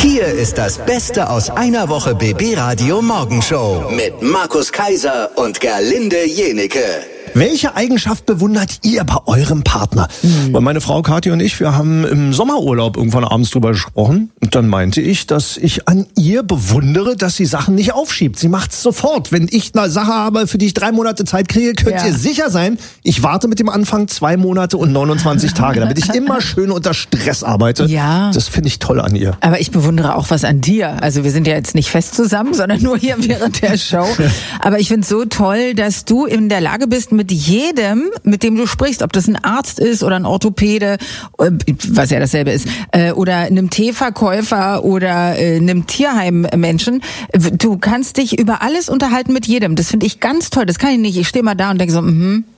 Hier ist das Beste aus einer Woche BB Radio Morgenshow mit Markus Kaiser und Gerlinde Jenecke. Welche Eigenschaft bewundert ihr bei eurem Partner? Weil meine Frau Kathi und ich, wir haben im Sommerurlaub irgendwann abends drüber gesprochen. Und dann meinte ich, dass ich an ihr bewundere, dass sie Sachen nicht aufschiebt. Sie macht's sofort. Wenn ich eine Sache habe, für die ich 3 Monate Zeit kriege, könnt ihr sicher sein, ich warte mit dem Anfang 2 Monate und 29 Tage, damit ich immer schön unter Stress arbeite. Ja. Das finde ich toll an ihr. Aber ich bewundere auch was an dir. Also wir sind ja jetzt nicht fest zusammen, sondern nur hier während der Show. Aber ich finde es so toll, dass du in der Lage bist, mit jedem, mit dem du sprichst, ob das ein Arzt ist oder ein Orthopäde, was ja dasselbe ist, oder einem Teeverkäufer oder einem Tierheimmenschen, du kannst dich über alles unterhalten mit jedem. Das finde ich ganz toll. Das kann ich nicht. Ich stehe mal da und denke so,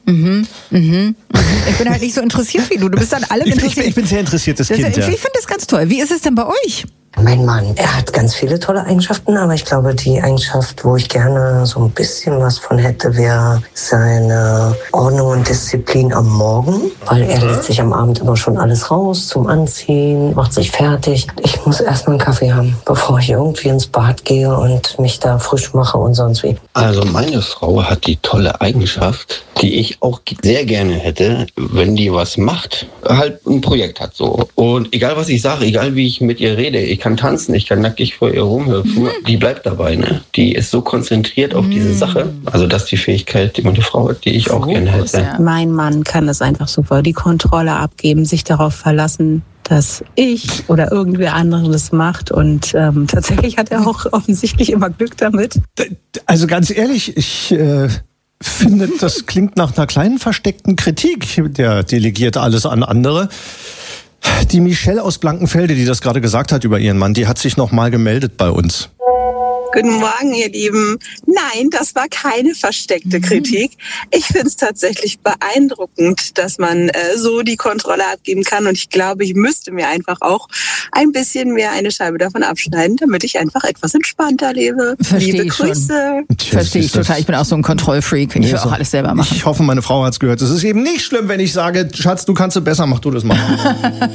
Ich bin halt nicht so interessiert wie du. Du bist an allem interessiert. Ich bin sehr interessiertes Kind, Ich finde das ganz toll. Wie ist es denn bei euch? Mein Mann, er hat ganz viele tolle Eigenschaften, aber ich glaube, die Eigenschaft, wo ich gerne so ein bisschen was von hätte, wäre seine Ordnung und Disziplin am Morgen, weil er lässt sich am Abend immer schon alles raus zum Anziehen, macht sich fertig. Ich muss erstmal einen Kaffee haben, bevor ich irgendwie ins Bad gehe und mich da frisch mache und sonst wie. Also meine Frau hat die tolle Eigenschaft, die ich auch sehr gerne hätte, wenn die was macht, halt ein Projekt hat so. Und egal was ich sage, egal wie ich mit ihr rede, ich kann tanzen, ich kann nackig vor ihr rumhüpfen, die bleibt dabei, ne? Die ist so konzentriert auf diese Sache. Also das ist die Fähigkeit, die meine Frau hat, die ich auch gerne hätte. Ja. Mein Mann kann das einfach super, die Kontrolle abgeben, sich darauf verlassen, dass ich oder irgendwer anderes das macht. Und tatsächlich hat er auch offensichtlich immer Glück damit. Also ganz ehrlich, ich finde, das klingt nach einer kleinen versteckten Kritik. Der delegiert alles an andere. Die Michelle aus Blankenfelde, die das gerade gesagt hat über ihren Mann, die hat sich noch mal gemeldet bei uns. Guten Morgen, ihr Lieben. Nein, das war keine versteckte Kritik. Ich finde es tatsächlich beeindruckend, dass man so die Kontrolle abgeben kann. Und ich glaube, ich müsste mir einfach auch ein bisschen mehr eine Scheibe davon abschneiden, damit ich einfach etwas entspannter lebe. Liebe Grüße. Verstehe ich total. Ich bin auch so ein Kontrollfreak. Ich will auch alles selber machen. Ich hoffe, meine Frau hat's gehört. Es ist eben nicht schlimm, wenn ich sage, Schatz, du kannst es besser, mach du das mal.